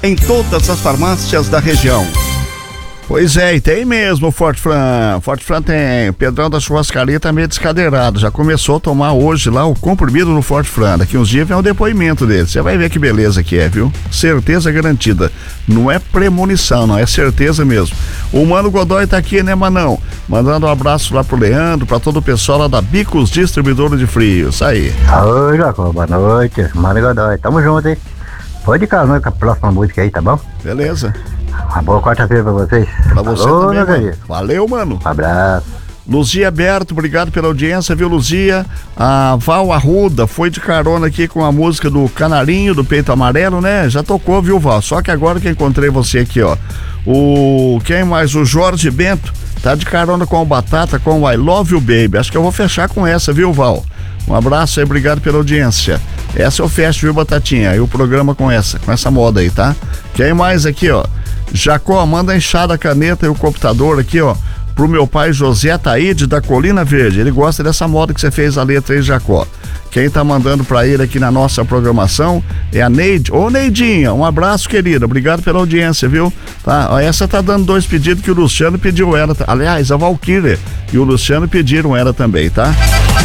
em todas as farmácias da região. Pois é, e tem mesmo o Forte Fran. Forte Fran tem. O Pedrão da churrascaria tá meio descadeirado. Já começou a tomar hoje lá o comprimido do Forte Fran. Daqui uns dias vem o depoimento dele. Você vai ver que beleza que é, viu? Certeza garantida. Não é premonição, não. É certeza mesmo. O Mano Godoy tá aqui, né, Manão? Mandando um abraço lá pro Leandro, pra todo o pessoal lá da Bicos Distribuidora de Frios. Aí. Oi, Jacob. Boa noite. Mano Godoy. Tamo junto, hein? Pode ir com a próxima música aí, tá bom? Beleza. Uma boa quarta-feira pra vocês. Pra você Alô, também, meu mano. querido. Valeu, mano. Um abraço. Luzia Berto, obrigado pela audiência, viu, Luzia? A Val Arruda foi de carona aqui com a música do Canarinho, do Peito Amarelo, né? Já tocou, viu, Val? Só que agora que encontrei você aqui, ó. Quem mais? O Jorge Bento tá de carona com o Batata, com o I Love You Baby. Acho que eu vou fechar com essa, viu, Val? Um abraço aí, obrigado pela audiência. Essa eu fecho, viu, Batatinha? E o programa com essa moda aí, tá? Quem mais aqui, ó? Jacó, manda enxada a caneta e o computador aqui, ó, pro meu pai José Taíde da Colina Verde. Ele gosta dessa moda que você fez a letra aí, Jacó. Quem tá mandando pra ele aqui na nossa programação é a Neide. Ô, Neidinha, um abraço, querida. Obrigado pela audiência, viu? Tá, ó, essa tá dando 2 pedidos que o Luciano pediu ela. Aliás, a Valquíria e o Luciano pediram ela também, tá?